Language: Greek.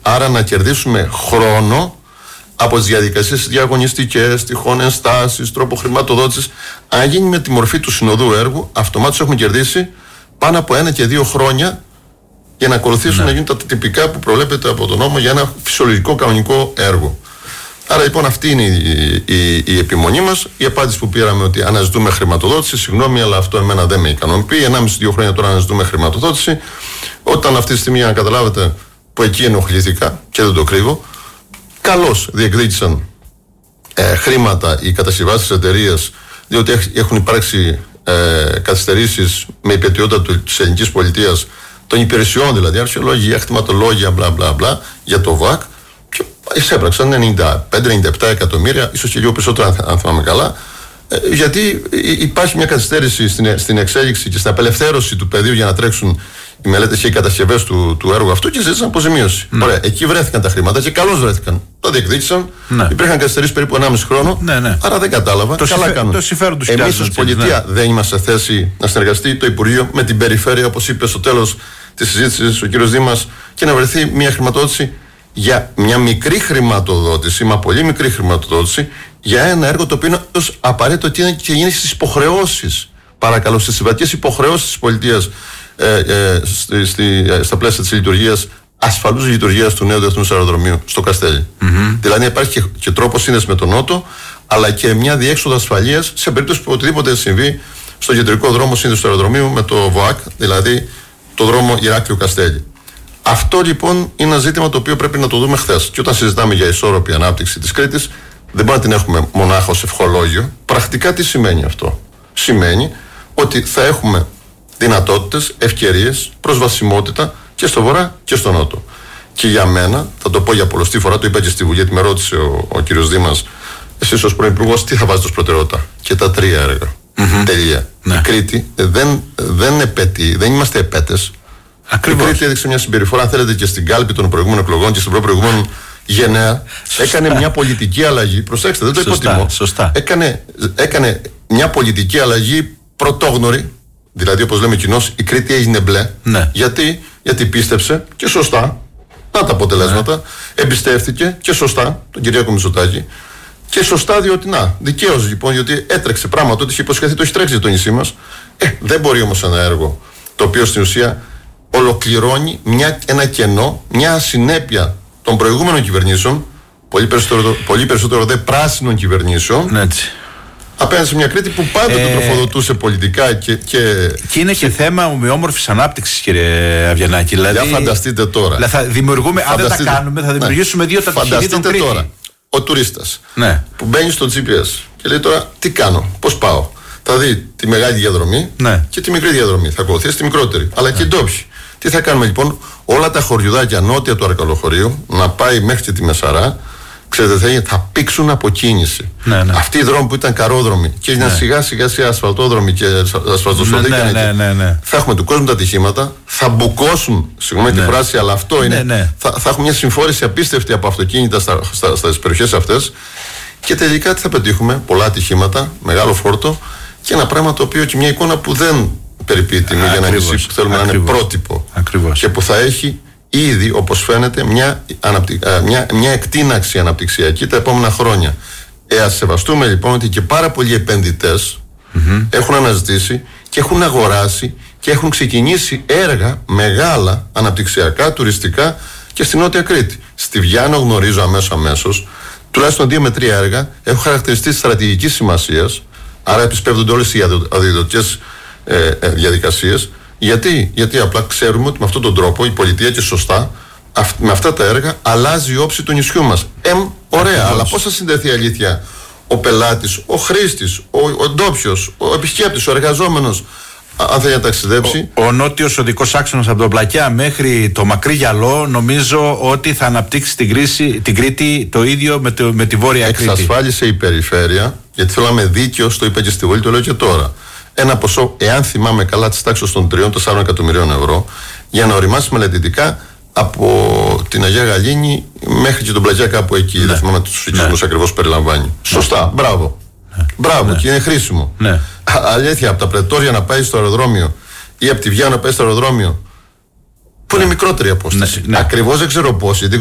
Άρα να κερδίσουμε χρόνο από τις διαδικασίες διαγωνιστικές, τυχόν ενστάσεις, τρόπο χρηματοδότησης. Αν γίνει με τη μορφή του συνοδού έργου, αυτομάτως έχουμε κερδίσει πάνω από 1 και 2 χρόνια για να ακολουθήσουν να γίνουν τα τυπικά που προβλέπεται από τον νόμο για ένα φυσιολογικό κανονικό έργο. Άρα λοιπόν αυτή είναι η επιμονή μας. Η απάντηση που πήραμε ότι αναζητούμε χρηματοδότηση, συγγνώμη, αλλά αυτό εμένα δεν με ικανοποιεί. 1,5-2 χρόνια τώρα αναζητούμε χρηματοδότηση. Όταν αυτή τη στιγμή, για να καταλάβετε, που εκεί ενοχλήθηκα και δεν το κρύβω, καλώς διεκδίκησαν χρήματα οι κατασκευάσεις της εταιρείας, διότι έχουν υπάρξει καθυστερήσεις με υπετιότητα της ελληνικής πολιτείας, των υπηρεσιών δηλαδή, αρχαιολόγια, κτηματολόγια, μπλα μπλα μπλα, για το ΒΑΚ. Και εισέπραξαν 95-97 εκατομμύρια, ίσως και λίγο περισσότερο αν θυμάμαι καλά, γιατί υπάρχει μια καθυστέρηση στην εξέλιξη και στην απελευθέρωση του πεδίου για να τρέξουν οι μελέτες και οι κατασκευές του έργου αυτού και ζήτησαν αποζημίωση. Ωραία, εκεί βρέθηκαν τα χρήματα και καλώς βρέθηκαν. Τα διεκδίκησαν. Υπήρχαν καθυστερήσεις περίπου 1,5 χρόνο. Άρα δεν κατάλαβα. Καλά κάνουν. Εμείς ως πολιτεία δεν είμαστε σε θέση να συνεργαστεί το Υπουργείο με την περιφέρεια, όπως είπε στο τέλος της συζήτησης ο κ. Δήμας, και να βρεθεί μια χρηματοδότηση για μια μικρή χρηματοδότηση, μα πολύ μικρή χρηματοδότηση, για ένα έργο το οποίο είναι απαραίτητο και γίνει στις υποχρεώσεις. Παρακαλώ, στις συμβατικές υποχρεώσεις της πολιτείας στα πλαίσια της λειτουργίας, ασφαλούς λειτουργίας του νέου διεθνούς αεροδρομίου στο Καστέλι. Δηλαδή υπάρχει και τρόπος σύνδεσης με τον Νότο, αλλά και μια διέξοδο ασφαλείας σε περίπτωση που οτιδήποτε συμβεί στο κεντρικό δρόμο σύνδεσης του αεροδρομίου με το ΒΟΑΚ, δηλαδή το δρόμο Ηράκλειο-Καστέλι. Αυτό λοιπόν είναι ένα ζήτημα το οποίο πρέπει να το δούμε χθες. Και όταν συζητάμε για ισόρροπη ανάπτυξη της Κρήτης, δεν μπορούμε να την έχουμε μονάχα ως ευχολόγιο. Πρακτικά τι σημαίνει αυτό? Σημαίνει ότι θα έχουμε δυνατότητες, ευκαιρίες, προσβασιμότητα και στο βορρά και στο νότο. Και για μένα, θα το πω για πολλοστή φορά, το είπα και στη Βουλή, με ρώτησε ο κ. Δήμας, εσείς ως πρωθυπουργός τι θα βάζετε ως προτεραιότητα? Και τα 3 έργα. Τελεία. Η Κρήτη δεν επέτει, δεν είμαστε επέτες. Ακριβώς. Η Κρήτη έδειξε μια συμπεριφορά, αν θέλετε, και στην κάλπη των προηγούμενων εκλογών και στην προηγούμενων γενναία. Έκανε μια πολιτική αλλαγή. Προσέξτε, δεν το υποτιμώ. Έκανε μια πολιτική αλλαγή πρωτόγνωρη. Δηλαδή, όπως λέμε κοινώς, η Κρήτη έγινε μπλε. Γιατί πίστεψε και σωστά. Να τα αποτελέσματα. Εμπιστεύτηκε και σωστά τον Κυριάκο Μητσοτάκη. Και σωστά, διότι δικαίως λοιπόν, διότι έτρεξε πράγματα ότι είχε υποσχεθεί, το έχει τρέξει το νησί μας. Δεν μπορεί όμως ένα έργο το οποίο στην ουσία ολοκληρώνει ένα κενό, μια ασυνέπεια των προηγούμενων κυβερνήσεων, πολύ περισσότερο δε πράσινων κυβερνήσεων, απέναντι σε μια Κρήτη που πάντοτε τροφοδοτούσε πολιτικά και είναι και θέμα ομοιόμορφης ανάπτυξης, κύριε Αβγενάκη. Δηλαδή, φανταστείτε τώρα. Δηλαδή θα δημιουργούμε, αν δεν τα κάνουμε, θα δημιουργήσουμε δύο τα τυχερή των Κρήτη. Τώρα, ο τουρίστας που μπαίνει στο GPS και λέει τώρα τι κάνω, πώς πάω. Θα δει τη μεγάλη διαδρομή και τη μικρή διαδρομή. Θα ακολουθήσει τη μικρότερη. Αλλά και οι ντόπιοι. Τι θα κάνουμε λοιπόν? Όλα τα χωριουδάκια νότια του Αρκαλοχωρίου να πάει μέχρι και τη Μεσαρά, ξέρετε, θα πήξουν από κίνηση. Αυτοί οι δρόμοι που ήταν καρόδρομοι και έγιναν σιγά σιγά σε ασφαλτόδρομοι και ασφαλτοστοδίκια, θα έχουμε του κόσμου τα ατυχήματα, θα μπουκώσουν, συγγνώμη τη φράση, αλλά αυτό είναι. Θα έχουμε μια συμφόρηση απίστευτη από αυτοκίνητα στις περιοχές αυτές και τελικά τι θα πετύχουμε? Πολλά ατυχήματα, μεγάλο φόρτο και ένα πράγμα το οποίο και μια εικόνα που δεν περιποιεί τιμή για ένα νησί που θέλουμε να είναι πρότυπο. Και που θα έχει ήδη, όπως φαίνεται, μια εκτείναξη αναπτυξιακή τα επόμενα χρόνια. Ας σεβαστούμε λοιπόν ότι και πάρα πολλοί επενδυτές έχουν αναζητήσει και έχουν αγοράσει και έχουν ξεκινήσει έργα μεγάλα αναπτυξιακά, τουριστικά και στη Νότια Κρήτη. Στη Βιάννο γνωρίζω αμέσως τουλάχιστον 2 με 3 έργα έχουν χαρακτηριστεί στρατηγικής σημασίας, άρα επισπεύδονται όλες οι αδειοδοτικές διαδικασίες. Γιατί απλά ξέρουμε ότι με αυτόν τον τρόπο η πολιτεία και σωστά με αυτά τα έργα αλλάζει η όψη του νησιού μας. Ωραία, αλλά πώς θα συνδεθεί η αλήθεια? Ο πελάτης, ο χρήστης, ο ντόπιος, ο επισκέπτης, ο εργαζόμενος, αν θέλει να ταξιδέψει. Ο νότιος οδικός άξονας από τον Πλακιά μέχρι το μακρύ Γυαλό, νομίζω ότι θα αναπτύξει την Κρήτη το ίδιο με τη Βόρεια Κρήτη. Εξασφάλισε η περιφέρεια, γιατί θέλω να είμαι δίκαιος, το είπα και στη Βουλή, το λέω και τώρα. Ένα ποσό, εάν θυμάμαι καλά, της τάξης των 3-4 εκατομμυρίων ευρώ, για να οριμάσει μελετητικά από την Αγία Γαλήνη μέχρι και τον Πλαγιά, κάπου εκεί. Δεν θυμάμαι τους οικισμούς ακριβώς περιλαμβάνει. Σωστά, μπράβο. Μπράβο, και είναι χρήσιμο. Αλήθεια, από τα Πρετόρια να πάει στο αεροδρόμιο ή από τη Βιάννα να πάει στο αεροδρόμιο, που είναι μικρότερη απόσταση. Ακριβώς δεν ξέρω πώς.